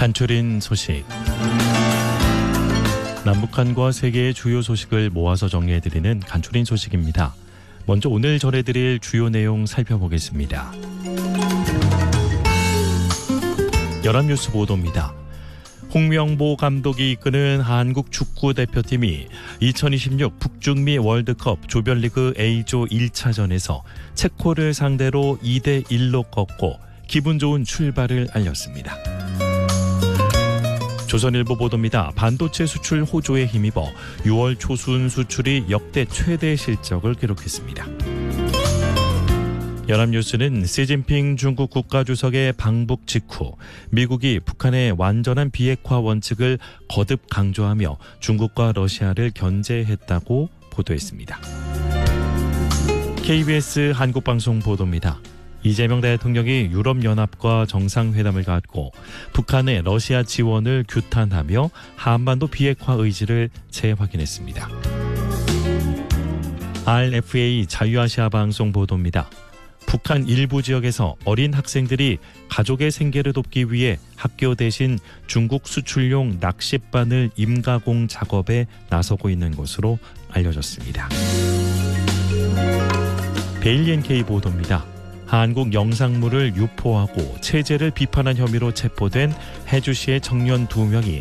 간추린 소식. 남북한과 세계의 주요 소식을 모아서 정리해드리는 간추린 소식입니다. 먼저 오늘 전해드릴 주요 내용 살펴보겠습니다. 연합뉴스 보도입니다. 홍명보 감독이 이끄는 한국 축구대표팀이 2026 북중미 월드컵 조별리그 A조 1차전에서 체코를 상대로 2대1로 꺾고 기분 좋은 출발을 알렸습니다. 조선일보 보도입니다. 반도체 수출 호조에 힘입어 6월 초순 수출이 역대 최대 실적을 기록했습니다. 연합뉴스는 시진핑 중국 국가주석의 방북 직후 미국이 북한의 완전한 비핵화 원칙을 거듭 강조하며 중국과 러시아를 견제했다고 보도했습니다. KBS 한국방송 보도입니다. 이재명 대통령이 유럽연합과 정상회담을 갖고 북한의 러시아 지원을 규탄하며 한반도 비핵화 의지를 재확인했습니다. RFA 자유아시아 방송 보도입니다. 북한 일부 지역에서 어린 학생들이 가족의 생계를 돕기 위해 학교 대신 중국 수출용 낚싯바늘 임가공 작업에 나서고 있는 것으로 알려졌습니다. 데일리 NK 보도입니다. 한국 영상물을 유포하고 체제를 비판한 혐의로 체포된 해주시의 청년 2명이